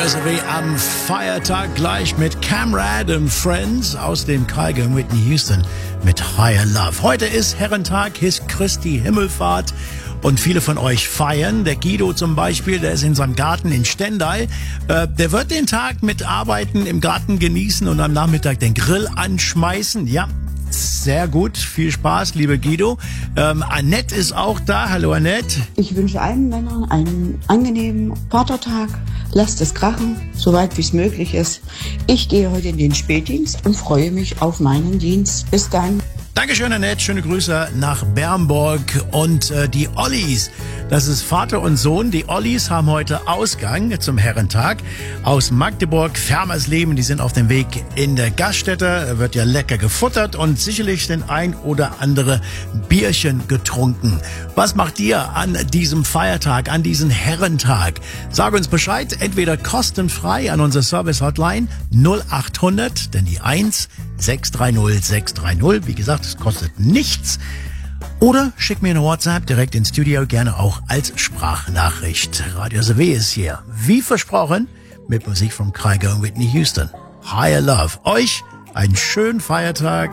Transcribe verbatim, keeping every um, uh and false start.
S W am Feiertag gleich mit Camrad and Friends aus dem Kaiger in Whitney Houston mit Higher Love. Heute ist Herrentag, ist Christi Himmelfahrt und viele von euch feiern. Der Guido zum Beispiel, der ist in seinem Garten in Stendal. Äh, der wird den Tag mit Arbeiten im Garten genießen und am Nachmittag den Grill anschmeißen. Ja, sehr gut. Viel Spaß, liebe Guido. Ähm, Annette ist auch da. Hallo Annette. Ich wünsche allen Männern einen angenehmen Vatertag. Lasst es krachen, soweit wie es möglich ist. Ich gehe heute in den Spätdienst und freue mich auf meinen Dienst. Bis dann. Dankeschön, Annette. Schöne Grüße nach Bernburg. Und äh, die Ollis, das ist Vater und Sohn. Die Ollis haben heute Ausgang zum Herrentag aus Magdeburg. Fermersleben, die sind auf dem Weg in der Gaststätte. Da wird ja lecker gefuttert und sicherlich den ein oder andere Bierchen getrunken. Was macht ihr an diesem Feiertag, an diesem Herrentag? Sag uns Bescheid, entweder kostenfrei an unsere Service-Hotline null acht hundert, denn die eins sechs drei null sechs drei null. Wie gesagt, es kostet nichts. Oder schick mir eine WhatsApp direkt ins Studio, gerne auch als Sprachnachricht. Radio S W ist hier, wie versprochen, mit Musik von Kaiger und Whitney Houston. Higher Love. Euch einen schönen Feiertag.